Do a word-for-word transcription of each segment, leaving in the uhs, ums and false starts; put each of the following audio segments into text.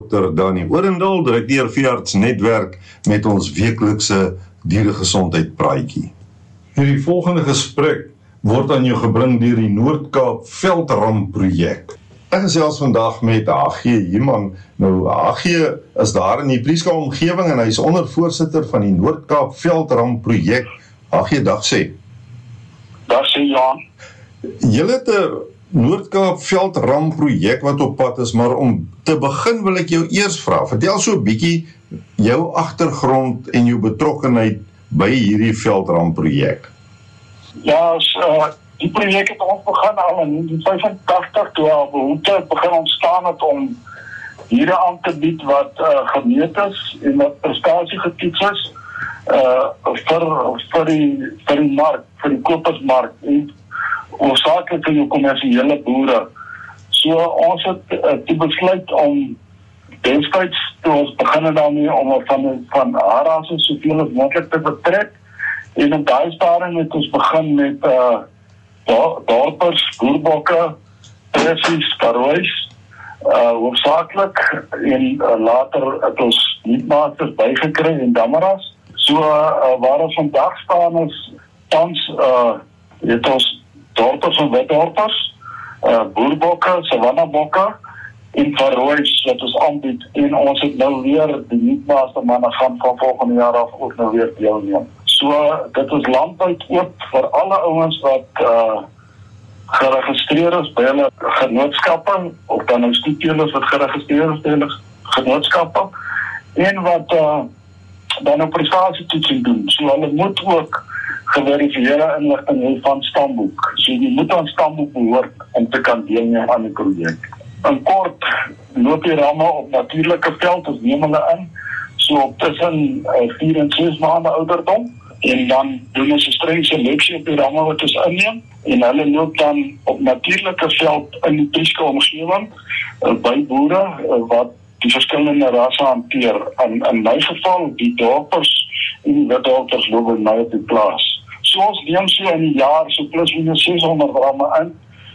dokter Dani Orendal, direkteur veeartsnetwerk met ons weeklikse dieregesondheid praatjie. Hierdie volgende gesprek word aan jou gebring deur die Noord-Kaap Veldram projek. Ek gesels vandag met H G Human. Nou, H G is daar in die Prieska omgewing en hy is ondervoorsitter van die Noord-Kaap Veldram projek. H G, dag sê. Dag sê, Jan. Julle het 'n Noord-Kaap Veldram projek wat op pad is, maar om te begin wil ek jou eers vra, vertel so 'n bietjie jou agtergrond en jou betrokkenheid by hierdie Veldram projek. Ja, so, die projek het ons begin al in negentien vyfentagtig, toe al behoefte begin ontstaan het om diere aan te bied wat uh, gemeet is en wat prestasie getoets is uh, vir, vir, die, vir die mark, vir die kopersmark en oorsakelijk vir die kommersiële boere. So ons het uh, die besluit om destyds toe ons beginnen daarmee om van, van haarrasse soveel as moontlik te betrek. En op daai stadium het ons begin met uh, dorpers, boerbokke, pressies, karoois, uh, hoofdzakelijk, en uh, later het ons nietmasters bygekry en dammeras. So uh, waar ons vandag staan is, tans uh, het ons dorpers en witdorpers, uh, boerbokke, savannabokke, en karoois wat ons aanbied, en ons het nou weer die nietmaster manne gaan van volgende jaar af ook nou weer deelneem. So, dit is landwyd oop vir alle ouens wat uh, geregistreer is by hulle genootskappe, of dan nou stoeteelers wat geregistreer is by hulle genootskappe, en wat uh, dan nou prestasietoetsing doen. So, hulle moet ook geverifieerde inligting hê van stamboek. So, jy moet aan stamboek behoort om te kan deelneem aan die projek. In kort loop die ramme op natuurlike veld, ons neem hulle in, so op tussen uh, vier en ses maande ouderdom, en dan doen ons 'n streng seleksie op die ramme wat ons inneem, en hulle loop dan op natuurlike veld in die Prieska omgewing, uh, by boere, uh, wat die verskillende rasse hanteer. In, in my geval, die dorpers en die witdorpers loop by my op die plaas. So ons neem so in die jaar, so plus minus seshonderd ramme in,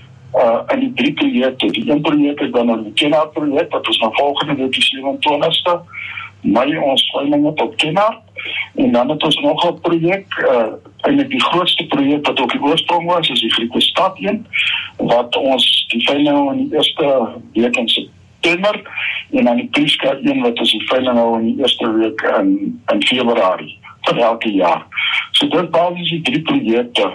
Uh, in die drie projekte. Die een projek is dan een Kenhardt projek, dat is nou volgende week die sewentwintigste Mei ons veiling het op Kenhardt, en dan het ons nog een projek, uh, eintlik die grootste projek wat ook die oorsprong was, is die Grieke Stad een, wat ons die veiling hou in die eerste week in September, en dan die Prieska een wat ons die veiling hou in die eerste week in, in Februarie, vir elke jaar. So dit basis die drie projekte.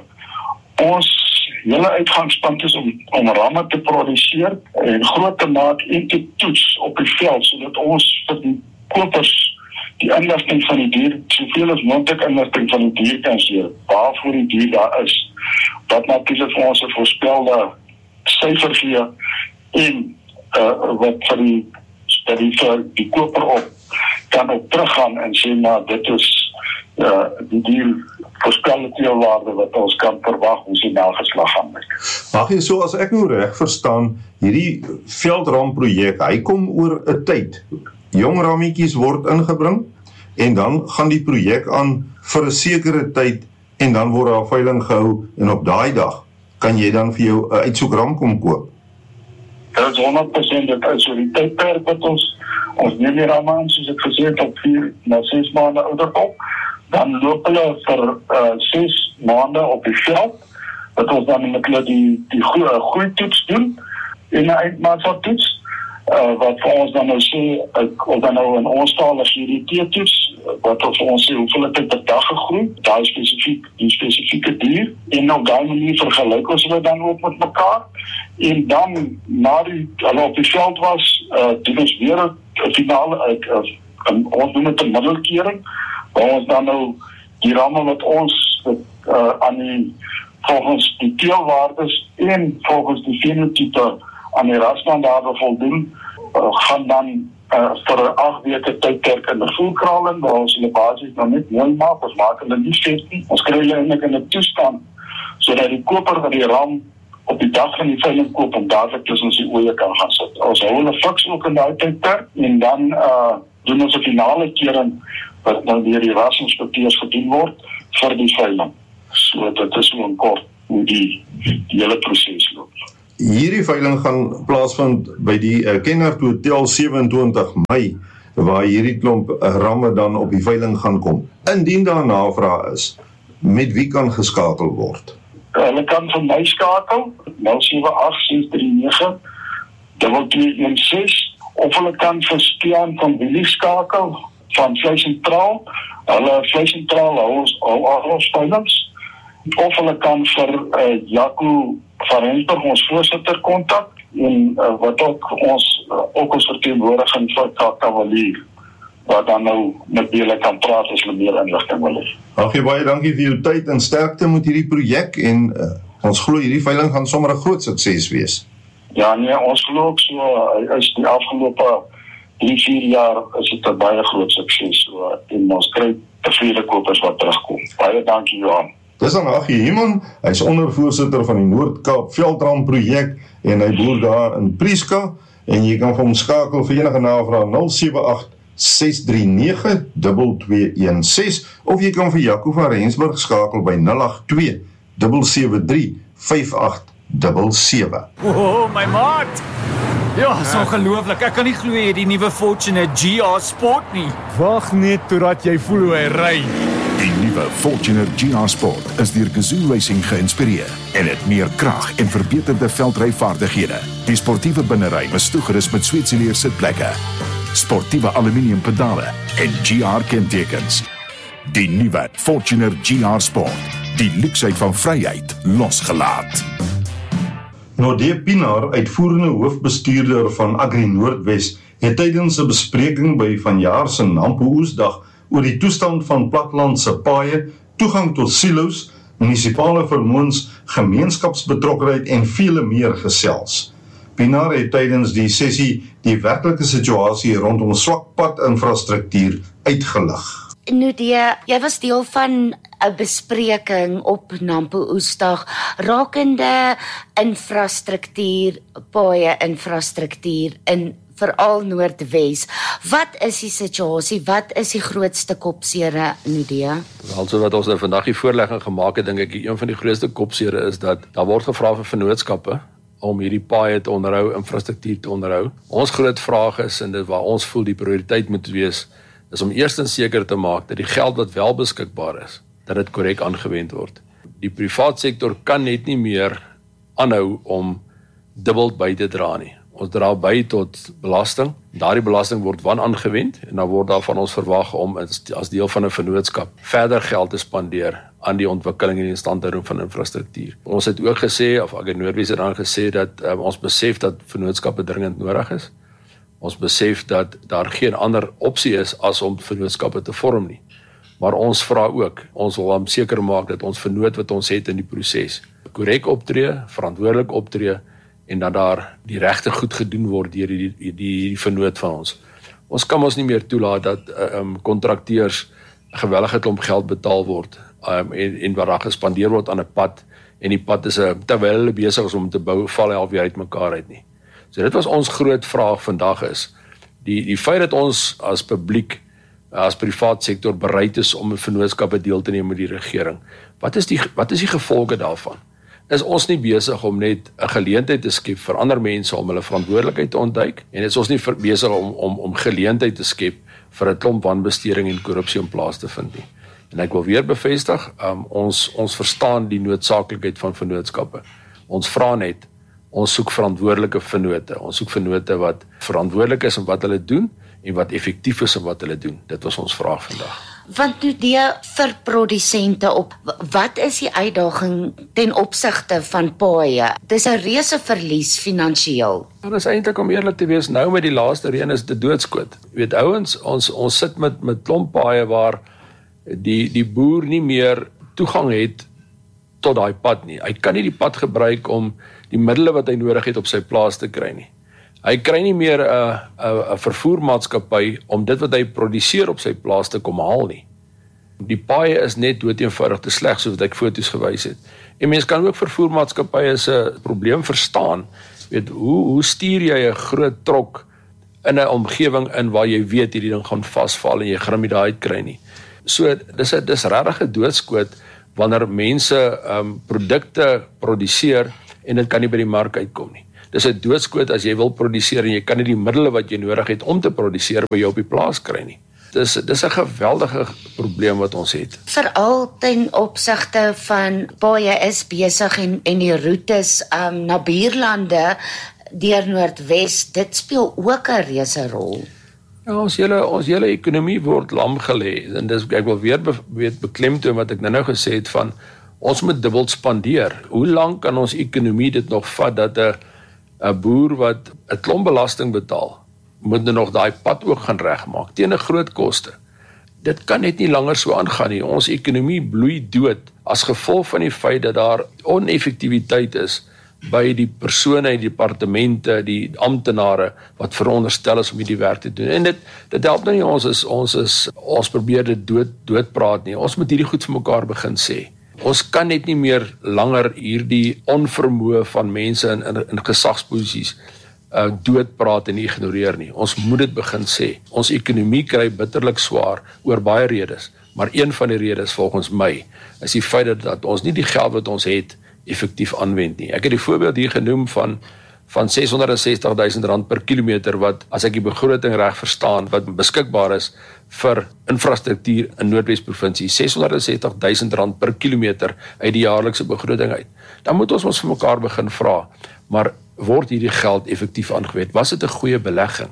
Ons hele uitgangspunt is om, om ramme te produseer en groot te maak en te toets op die veld, sodat ons vir die kopers die inligting van die dier, soveel as moontlik inligting van die dier kan sê, waarvoor die dier daar is, wat natuurlijk vir ons 'n voorspelde syfer gee, en uh, wat vir die, vir die, vir die koper op kan op teruggaan en sê, maar dit is uh, die dier voorspelde teelwaarde wat ons kan verwag ons die nageslag gaan met. Mag jy so as ek nou reg verstaan, hierdie Veldram projek, hy kom oor 'n tyd. Jong rammetjies word ingebring en dan gaan die projek aan vir 'n sekere tyd en dan word daar veiling gehou en op daai dag kan jy dan vir jou 'n uitsoekram kom koop. Dit is honderd persent dit is so die tydperk wat ons ons neem die ramme aan, soos ek gesê het, op vier na ses maande ouderdom. Dan loop hulle vir uh, ses maande op die veld, wat ons dan met hulle die, die groeitoets doen, en een eindmaatseltoets, uh, wat vir ons dan nou sê, uh, of dan nou in ons taal as G D T-toets, wat ons vir ons sê, hoeveel het het per dag gegroei, daar is specifiek, die specifieke dier, en op die manier vergelyk ons hulle dan ook met mekaar, en dan, na die, hulle op die veld was, uh, doen ons weer een finale, uh, uh, ons doen het een middelkering, waar ons dan nou die ramme wat ons uh, aan die, volgens die teelwaardes en volgens die fenotype aan die rasstandaarde voldoen, uh, gaan dan uh, vir agt weke tydperk in die voerkraling, waar ons hulle basis nou net mooi maak, ons maak hulle nie vet nie, ons kry hulle eintlik in 'n toestand, sodat die koper wat die ram op die dag van die veiling koop, om dadelik tussen sy oë kan gaan sit. Ons hou hulle fiks ook in die tydperk, en dan uh, doen ons 'n finale kering, wat nou deur die rasinspekteurs gedoen word vir die veiling. So dit is so in kort hoe die, die hele proses loop. Hierdie veiling gaan plaasvind by die uh, Kenhardt Hotel sewe-en-twintig Mei, waar hierdie klomp uh, ramme dan op die veiling gaan kom. Indien daar navraag is, met wie kan geskakel word? Hulle kan van my skakel, nul sewe agt ses drie nege twee een ses, of hulle kan vir Stiaan van Willie skakel, van Vleis Sentraal, hulle Vleis Sentraal hou ons al ons veilings, of hulle kan vir uh, Jaco van Rensburg, ons voorsitter, kontak, en uh, wat ook ons, uh, ook ons verteenwoordiging vir Kavalier, wat dan nou met wie hulle kan praat as hulle meer inligting wil hê. Ag, baie dankie vir jou tyd en sterkte met hierdie projek, en uh, ons glo hierdie veiling gaan sommer 'n groot sukses wees. Ja, nee, ons glo ook so, uh, is die afgelope drie, vier jaar is dit 'n baie groot sukses, so, en ons kry tevrede kopers wat terugkom. Baie dankie, Johan. Dis dan Aggie Human, hy is ondervoorsitter van die Noord-Kaap Veldram projek, en hy boer daar in Prieska, en jy kan vir hom skakel vir enige navraag nul sewe agt ses drie nege twee twee een ses, of jy kan vir Jaco van Rensburg skakel by nul agt twee sewe sewe drie vyf agt sewe sewe. Oh, my maat! Ja, is ongelooflik. Ek kan nie glo jy het die nuwe Fortuner G R Sport nie. Wag net totdat jy voel hoe hy ry. Die nuwe Fortuner G R Sport is deur Gazoo Racing geïnspireer en het meer krag en verbeterde veldryvaardighede. Die sportiewe binnery is toegerus met Sweetseleer sitplekke, sportiewe aluminium pedale en G R kentekens. Die nuwe Fortuner G R Sport, die luksheid van vryheid losgelaat. Nodee Pinaar, uitvoerende hoofbestuurder van Agri Noordwes, het tydens 'n bespreking by vanjaar se Nampo Oesdag oor die toestand van plattelandse paaie, toegang tot silo's, munisipale vermoëns, gemeenskapsbetrokkenheid en vele meer gesels. Pinaar het tydens die sessie die werklike situasie rondom swak padinfrastruktuur uitgelig. Nodee, jy was deel van 'n bespreking op Nampo Oesdag rakende infrastruktuur, paaie infrastruktuur in veral Noordwes. Wat is die situasie? Wat is die grootste kopsere, Nodee? Also wat ons nou vandag die voorlegging gemaak het, dink ek een van die grootste kopsere is dat daar word gevra vir vennootskappe om hierdie paaie te onderhou, infrastruktuur te onderhou. Ons groot vraag is, en dit waar ons voel die prioriteit moet wees, is om eerstens seker te maak dat die geld wat wel beskikbaar is, dat dit korrek aangewend word. Die privaat sektor kan net nie meer aanhou om dubbel by te dra nie. Ons dra by tot belasting, daardie belasting word wan aangewend, en dan word daar van ons verwag om as deel van 'n vennootskap verder geld te spandeer aan die ontwikkeling en die instandhouding van infrastruktuur. Ons het ook gesê, of Agri Noordwes het dan gesê, dat um, ons besef dat vennootskappe dringend nodig is. Ons besef dat daar geen ander opsie is as om vennootskappe te vorm nie. Maar ons vra ook, ons wil hom seker maak dat ons vennoot wat ons het in die proses korrek optree, verantwoordelik optree, en dat daar die regte goed gedoen word deur die, die, die, die vennoot van ons. Ons kan ons nie meer toelaat dat um, kontrakteurs gewellige klomp geld betaal word, um, en, en wat daar gespandeer word aan 'n pad, en die pad is, uh, terwyl hulle besig is om te bou, val half weer uit mekaar uit nie. So dit was ons groot vraag vandag is, die, die feit dat ons as publiek, as privaat sektor bereid is om 'n vennootskappe deel te neem met die regering, wat is die, wat is die gevolge daarvan? Is ons nie besig om net 'n geleentheid te skep vir ander mense om hulle verantwoordelikheid te ontduik, en is ons nie besig om, om, om geleentheid te skep vir 'n klomp wanbesteding en korrupsie in plaas te vind nie. En ek wil weer bevestig, um, ons, ons verstaan die noodsaaklikheid van vennootskappe. Ons vra net, ons soek verantwoordelike vennote, ons soek vennote wat verantwoordelik is in wat hulle doen, en wat effektief is in wat hulle doen. Dit was ons vraag vandag. Want Nodee, vir produsente op, wat is die uitdaging ten opsigte van paaie? Dis 'n reuse verlies finansiëel. Dit is eintlik, om eerlik te wees, nou met die laaste reën is dit doodskoot. Jy weet, ouens, ons ons sit met met klomp paaie waar die die boer nie meer toegang het tot daai pad nie. Hy kan nie die pad gebruik om die middele wat hy nodig het op sy plaas te kry nie. Hy kry nie meer 'n 'n 'n vervoermaatskappy om dit wat hy produseer op sy plaas te kom haal nie. Die paaie is net doeteenvoudig te sleg, soos wat ek foto's gewys het. En mense kan ook vervoermaatskappye se probleem verstaan. Weet, hoe hoe stuur jy 'n groot trok in 'n omgewing in waar jy weet hierdie ding gaan vasval en jy gaan nie daai uit kry nie. So dis 'n dis regtig 'n doodskoot wanneer mense um, produkte produseer en dit kan nie by die mark uitkom nie. Dis 'n doodskoot as jy wil produseer en jy kan nie die middele wat jy nodig het om te produseer by jou op die plaas kry nie. Dis dis 'n geweldige probleem wat ons het. Veral ten opsigte van paaie is besig en en die roetes um, na buurlande deur Noordwes, dit speel ook 'n reuse rol. Ja, ons hele ons hele ekonomie word lam gelê en dis ek wil weer be, weet beklemtoon wat ek nou-nou gesê het van ons moet dubbel spandeer. Hoe lank kan ons ekonomie dit nog vat dat 'n 'n boer wat 'n klomp belasting betaal, moet nou nog daai pad ook gaan regmaak teen 'n groot koste. Dit kan net nie langer so aangaan nie. Ons ekonomie bloei dood as gevolg van die feit dat daar oneffektiwiteit is by die persone, die departemente, die amptenare wat veronderstel is om hierdie werk te doen. En dit dit help nou nie ons is ons is ons probeer dit dood doodpraat nie. Ons moet hierdie goed vir mekaar begin sê. Ons kan net nie meer langer hierdie onvermoë van mense in in, in gesagsposisies uh, doodpraat en ignoreer nie. Ons moet dit begin sê. Ons ekonomie kry bitterlik swaar oor baie redes, maar een van die redes volgens my is die feit dat, dat ons nie die geld wat ons het effektief aanwend nie. Ek het die voorbeeld hier genoem van van ses honderd en sestig duisend rand per kilometer wat, as ek die begroting reg verstaan, wat beskikbaar is vir infrastruktuur in Noordwes-provinsie, ses honderd en sestig duisend rand per kilometer uit die jaarlikse begroting uit. Dan moet ons ons vir mekaar begin vra, maar word hierdie geld effektief aangewend? Was dit 'n goeie belegging?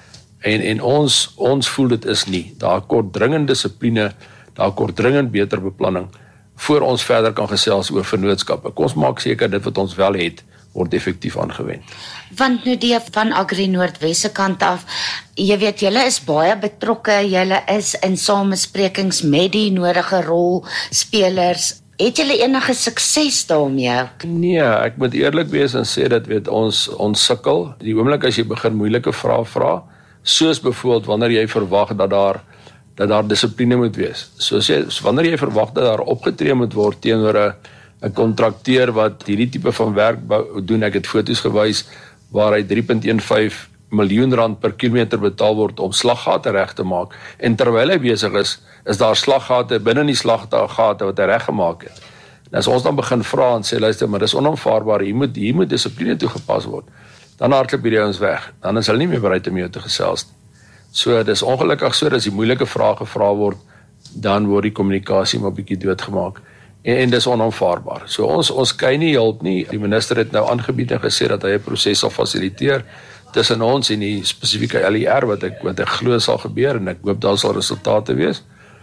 En en ons ons voel dit is nie. Daar kort dringend dissipline, daar kort dringend beter beplanning voor ons verder kan gesels oor vennootskappe. Kom ons maak seker dit wat ons wel het word effektief aangewend. Want nou die van Agri Noordwes se kant af, jy weet julle is baie betrokke, julle is in samesprekings met die nodige rolspelers. Het julle enige sukses daarmee? Nee, ek moet eerlik wees en sê dat weet ons ons sukkel. Die oomblik as jy begin moeilike vrae vra, soos byvoorbeeld wanneer jy verwag dat daar dat daar dissipline moet wees. Soos jy wanneer jy verwag dat daar opgetree moet word teenoor 'n 'n kontrakteur wat hierdie tipe van werk doen, ek het foto's gewys waar hy drie komma een vyf miljoen rand per kilometer betaal word om slaggate reg te maak en terwyl hy besig is, is daar slaggate binne in die slaggate wat hy reggemaak het. En as ons dan begin vra en sê luister, maar dis onaanvaarbaar, hier moet hier moet dissipline toegepas word. Dan hardloop hierdie ouens weg. Dan is hulle nie meer bereid om jou te gesels nie. So dis ongelukkig so dat as die moeilike vrae gevra word, dan word die kommunikasie maar bietjie doodgemaak. En, en dis onaanvaarbaar. So ons ons kry nie hulp nie. Die minister het nou aangebied en gesê dat hy 'n proses sal fasiliteer tussen ons en die spesifieke L E R wat ek wat ek glo sal gebeur en ek hoop daar sal resultate wees.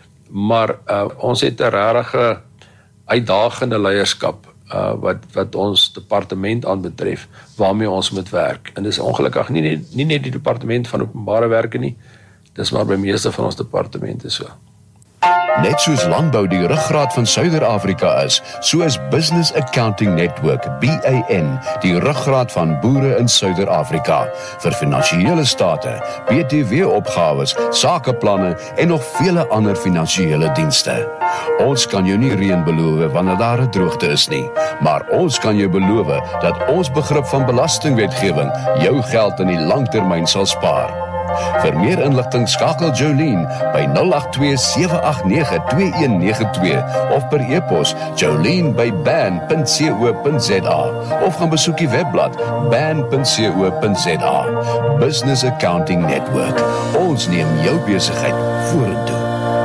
Maar uh, ons het 'n regtig uitdagende leierskap uh, wat wat ons departement aanbetref waarmee ons moet werk. En dis ongelukkig nie net nie net die departement van openbare werke nie. Dis maar by meeste van ons departemente so. Net soos landbou die ruggraat van Suider-Afrika is, so is Business Accounting Network, B A N, die ruggraat van boere in Suider-Afrika, vir finansiële state, B T W-opgawes, sakeplanne en nog vele ander finansiële dienste. Ons kan jou nie reën beloof wanneer daar 'n droogte is nie, maar ons kan jou beloof dat ons begrip van belastingwetgewing jou geld in die langtermyn sal spaar. Vir meer inligting skakel Jolene by nul agt twee sewe agt nege twee een nege twee of per e-pos jolene by ban punt co punt za of gaan besoek die webblad ban punt co punt za. Business Accounting Network. Ons neem jou besigheid vorentoe.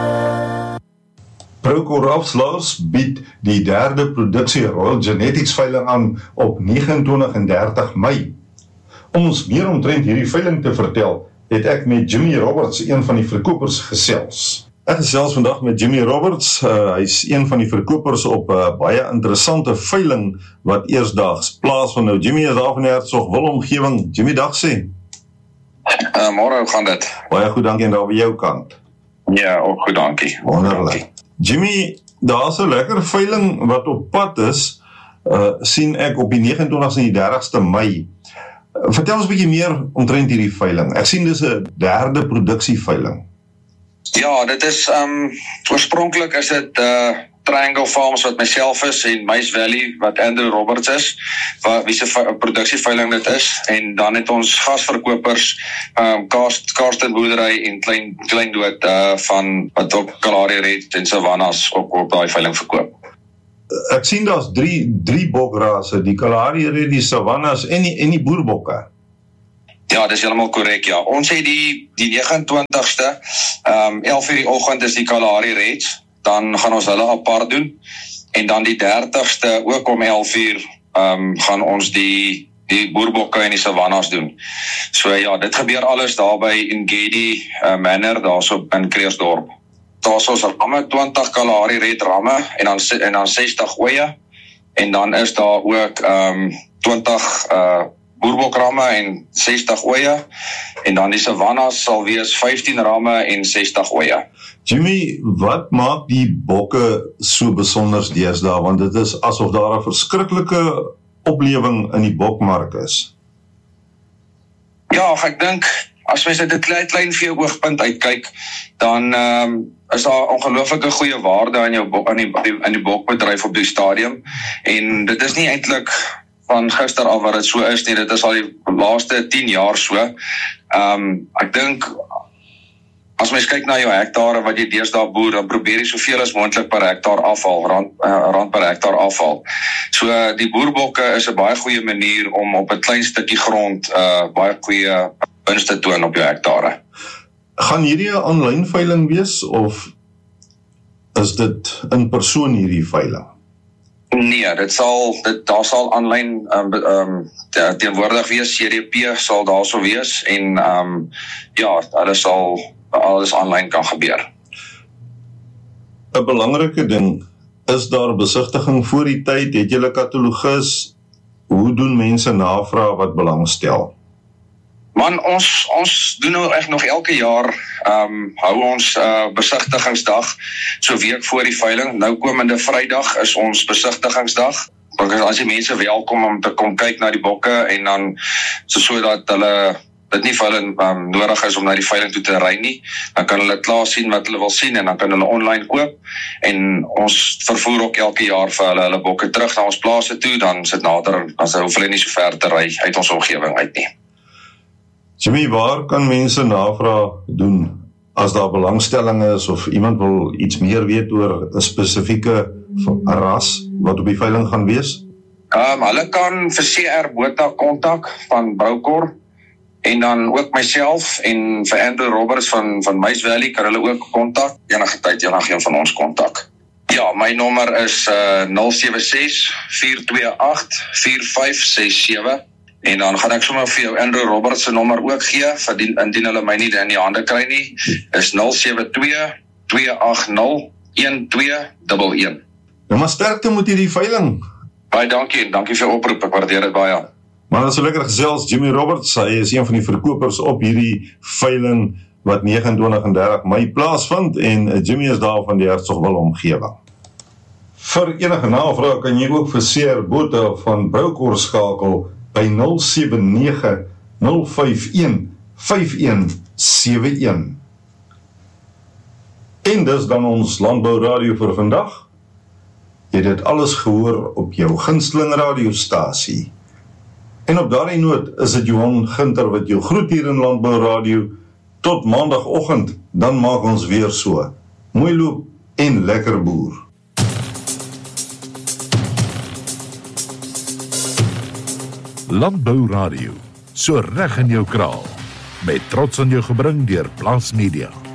Procore Afslaers bied die derde produksie Royal Genetics veiling aan op nege en twintig en dertig Mei. Om ons meer omtrent hierdie veiling te vertel, het ek met Jimmy Roberts, een van die verkopers, gesels. Ek gesels vandag met Jimmy Roberts, uh, hy is een van die verkopers op 'n uh, baie interessante veiling wat eersdaags plaasvind. Nou Jimmy is daar van die Hertsgwil omgewing. Jimmy, dag sê. Uh, môre, hoe gaan dit? Baie goed, dankie, en daar by jou kant. Ja, ook goed, dankie. Wonderlik. Jimmy, daar is 'n lekker veiling wat op pad is, uh, sien ek op die nege en twintigste en die dertigste Mei. Vertel ons 'n bietjie meer omtrent hierdie veiling. Ek sien dis 'n derde produksieveiling. Ja, dit is um oorspronklik is dit uh Triangle Farms wat myself is en Mice Valley wat Andrew Roberts is, wat wie se produksieveiling dit is, en dan het ons gasverkopers um Karsten Boerdery en Klein Klein Dood uh van wat op Kalahari Red en Savannas ook op daai veiling verkoop. ek sien daar's drie, drie bokrasse, die Kalahari Red, die Savannas en die, en die boerbokke. Ja, dis heeltemal korrek, ja. Ons het die, die nege en twintigste, um, elf uur die oggend is die Kalahari Reds, dan gaan ons hulle apart doen, en dan die dertigste, ook om elf uur, um, gaan ons die, die boerbokke en die Savannas doen. So ja, dit gebeur alles daar by Ngedi uh, Manor, daar so in Kreersdorp. Daar is ons ramme, twintig Kalahari Red ramme, en dan, en dan sestig oeye, en dan is daar ook um, twintig uh, boerbokramme en sestig oeye, en dan die Savannas sal wees vyftien ramme en sestig oeye. Jimmy, wat maak die bokke so besonders deesdae, want dit is asof daar 'n verskriklike oplewing in die bokmark is. Ja, ek dink, as mens uit 'n klein, klein vee oogpunt uitkyk, dan um, is daar ongelooflike goeie waarde aan jou bok, aan die, aan die bokbedryf op die stadium, en dit is nie eintlik van gister af wat dit so is nie, dit is al die laaste tien jaar so. Um, ek dink, as mens kyk na jou hektare wat jy deesdae boer, dan probeer jy soveel as moontlik per hektaar afval, rand, uh, rand per hektaar afval. So die boerbokke is 'n baie goeie manier om op 'n klein stukkie grond uh, baie goeie wins te toon op jou hektare. Gaan hierdie 'n aanlyn veiling wees, of is dit in persoon hierdie veiling? Nee, dit sal, dit, daar sal aanlyn um, um, teenwoordig wees, C D P sal daar so wees, en um, ja, alles sal, alles aanlyn kan gebeur. 'n Belangrike ding, is daar besigtiging voor die tyd, het julle katalogus, hoe doen mense navraag wat belangstel? Man, ons, ons doen nou echt nog elke jaar, um, hou ons uh, besigtigingsdag, so week voor die veiling. Nou komende Vrydag is ons besigtigingsdag, want as die mense welkom om te kom kyk na die bokke, en dan, so, so dat hulle, dit nie vir hulle um, nodig is om na die veiling toe te ry nie, dan kan hulle klaar sien wat hulle wil sien, en dan kan hulle online koop, en ons vervoer ook elke jaar vir hulle, hulle bokke terug na ons plase toe, dan sit nader, dan hoef hulle nie so ver te ry uit ons omgewing uit nie. Jimmy, waar kan mense navraag doen as daar belangstelling is of iemand wil iets meer weet oor 'n spesifieke ras wat op die veiling gaan wees? Um, hulle kan vir C R Botha kontak van Broukor, en dan ook myself en vir Andrew Roberts van, van Maize Valley kan hulle ook kontak, enige tyd enige een van ons kontak. Ja, my nommer is uh, nul sewe ses, vier twee agt, vier vyf ses sewe, en dan gaan ek sommer vir jou Andrew Roberts se nommer ook gee, verdien, indien hulle my nie in die hande kry nie, is nul sewe twee, twee agt nul, een twee een een. Nou maar sterkte met hierdie veiling. Baie dankie, en dankie vir die oproep, ek waardeer dit baie. Maar dat is so lekker gesels, Jimmy Roberts, hy is een van die verkopers op hierdie veiling wat nege en twintig en dertig Mei plaasvind, en Jimmy is daar van die Hertsgwil omgewing. Vir enige navraag kan jy ook vir C R Botha van Broukor skakel by nul sewe nege, nul vyf een, vyf een sewe een. En dis dan ons Landbou Radio vir vandag. Jy het dit alles gehoor op jou gunsteling radiostasie. En op daardie noot is dit Johan Ginter wat jou groet hier in Landbou Radio. Tot maandagoggend, dan maak ons weer so. Mooi loop en lekker boer. Landbou Radio, so reg in jou kraal, met trots aan jou gebring deur Plaas Media.